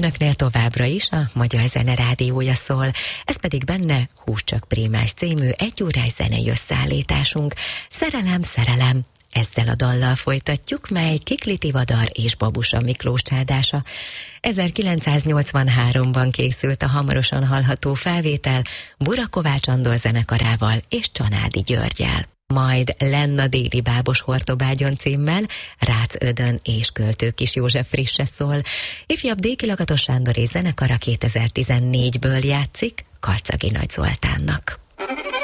Önöknél továbbra is a Magyar Zene Rádiója szól, ez pedig benne Hús csak Prímás című egyórás zenei összeállításunk. Szerelem, szerelem! Ezzel a dallal folytatjuk, mely Kikli Tivadar és Babusa Miklós csádása. 1983-ban készült a hamarosan hallható felvétel Bura Kovács Andor zenekarával és Csanádi Györggyel. Majd Lenna déli bábos Hortobágyon címmel Rácz Ödön és Költő Kis József frisse szól. Ifjabb Déki Lakatos Sándor és zenekara 2014-ből játszik Karcagi Nagy Zoltánnak.